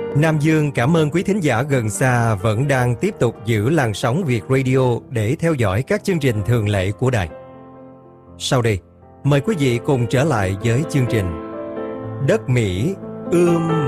Nam Dương cảm ơn quý thính giả gần xa vẫn đang tiếp tục giữ làn sóng Việt Radio để theo dõi các chương trình thường lệ của đài. Sau đây, mời quý vị cùng trở lại với chương trình Đất Mỹ ươm